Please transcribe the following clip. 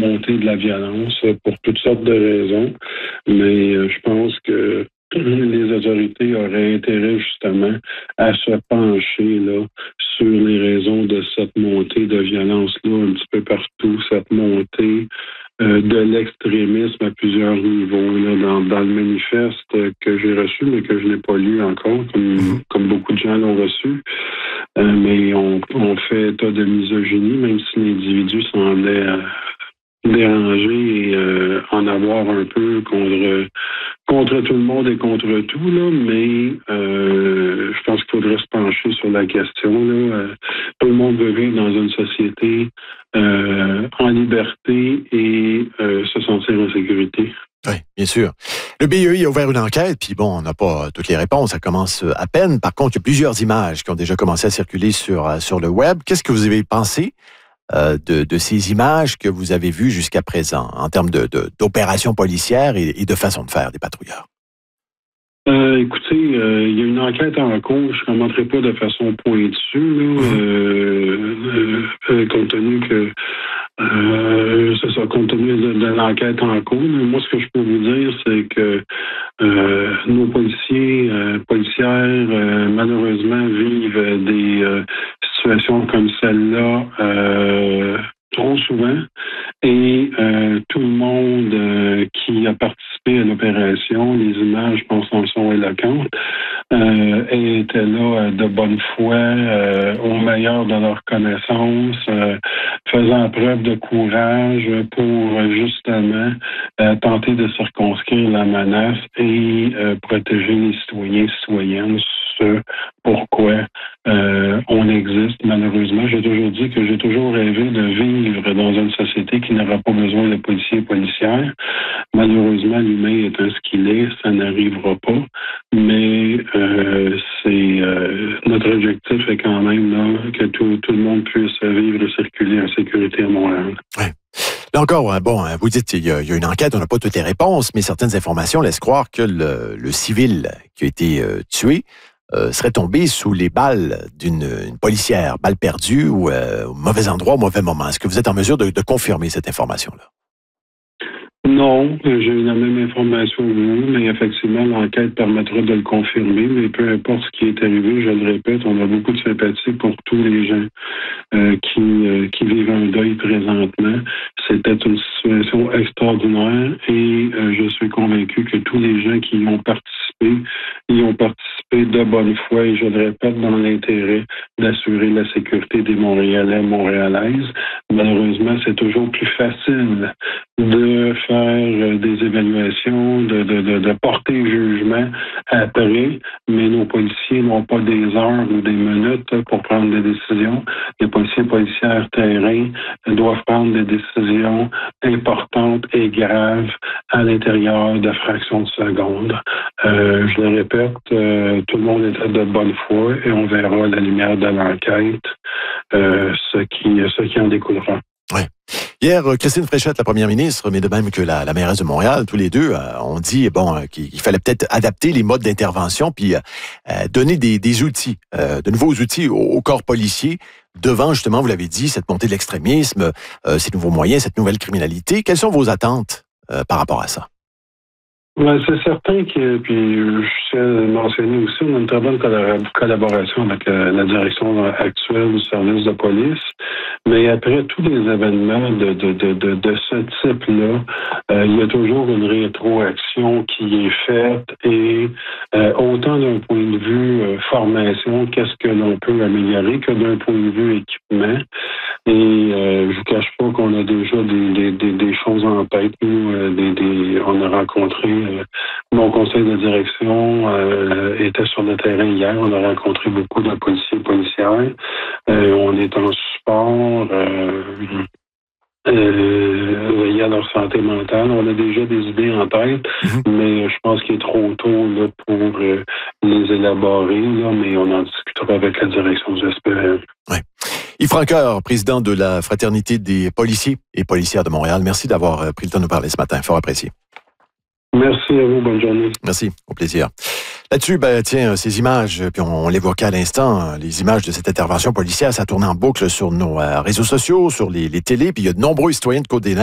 montée de la violence pour toutes sortes de raisons. Mais je pense que les autorités auraient intérêt justement à se pencher là, sur les raisons de cette montée de violence-là un petit peu partout, cette montée de l'extrémisme à plusieurs niveaux. Là, dans le manifeste que j'ai reçu, mais que je n'ai pas lu encore, comme beaucoup de gens l'ont reçu. Mais on fait état de misogynie, même si l'individu semblait déranger et en avoir un peu contre tout le monde et contre tout, là, mais je pense qu'il faudrait se pencher sur la question. Là. Tout le monde veut vivre dans une société en liberté et se sentir en sécurité. Oui, bien sûr. Le BEI a ouvert une enquête, puis bon, on n'a pas toutes les réponses, ça commence à peine. Par contre, il y a plusieurs images qui ont déjà commencé à circuler sur le web. Qu'est-ce que vous avez pensé de ces images que vous avez vues jusqu'à présent en termes d'opérations policières et de façon de faire des patrouilleurs? Écoutez, il y a une enquête en cours. Je ne commenterai pas de façon pointue, compte tenu que c'est ça, compte tenu de l'enquête en cours. Moi, ce que je peux vous dire, c'est que nos policières, malheureusement, vivent des situations comme celle-là trop souvent. Et tout le monde qui a participé à l'opération, les images, je pense, en sont éloquentes, étaient là de bonne foi, au meilleur de leurs connaissances, faisant preuve de courage pour justement tenter de circonscrire la menace et protéger les citoyens et citoyennes. Ce pourquoi on existe, malheureusement. J'ai toujours dit que j'ai toujours rêvé de vivre dans une société qui n'aura pas besoin de policiers et policières. Malheureusement, l'humain étant ce qu'il est, ça n'arrivera pas. Mais notre objectif est quand même là, que tout le monde puisse vivre et circuler en sécurité à Montréal. Ouais. Là encore, bon, vous dites qu'il y a une enquête, on n'a pas toutes les réponses, mais certaines informations laissent croire que le civil qui a été tué serait tombé sous les balles d'une policière, balle perdue ou au mauvais endroit, au mauvais moment. Est-ce que vous êtes en mesure de confirmer cette information-là? Non, j'ai la même information que vous, mais effectivement, l'enquête permettra de le confirmer. Mais peu importe ce qui est arrivé, je le répète, on a beaucoup de sympathie pour tous les gens qui vivent un deuil présentement. C'était une situation extraordinaire et je suis convaincu que tous les gens qui y ont participé de bonne foi et je le répète, dans l'intérêt d'assurer la sécurité des Montréalais et Montréalaises. Malheureusement, c'est toujours plus facile de faire des évaluations, de porter jugement après, mais nos policiers n'ont pas des heures ou des minutes pour prendre des décisions. Les policiers et policières terrain doivent prendre des décisions importantes et graves à l'intérieur de fractions de secondes. Je le répète, tout le monde était de bonne foi et on verra à la lumière de l'enquête ce qui en découlera. Oui. Hier, Christine Fréchette, la première ministre, mais de même que la mairesse de Montréal, tous les deux ont dit qu'il fallait peut-être adapter les modes d'intervention puis donner des outils, de nouveaux outils au corps policier devant, justement, vous l'avez dit, cette montée de l'extrémisme, ces nouveaux moyens, cette nouvelle criminalité. Quelles sont vos attentes par rapport à ça? Ouais, c'est certain que, puis je sais mentionner aussi, on a une très bonne collaboration avec la direction actuelle du service de police. Mais après tous les événements de ce type-là, il y a toujours une rétroaction qui est faite et autant d'un point de vue formation, qu'est-ce que l'on peut améliorer, que d'un point de vue équipement. Et je vous cache pas qu'on a déjà des choses en tête. Nous, on a rencontré mon conseil de direction était sur le terrain hier. On a rencontré beaucoup de policiers et policières. On est en support veiller à leur santé mentale. On a déjà des idées en tête, mais je pense qu'il est trop tôt là, pour les élaborer, là, mais on en discutera avec la direction du SPVM. Oui. Yves Francoeur, président de la Fraternité des policiers et policières de Montréal, merci d'avoir pris le temps de nous parler ce matin. Fort apprécié. Merci à vous. Bonne journée. Merci. Au plaisir. Là-dessus, tiens, ces images, puis on l'évoquait à l'instant, les images de cette intervention policière, ça tourne en boucle sur nos réseaux sociaux, sur les télés, puis il y a de nombreux citoyens de Côte-des-Neiges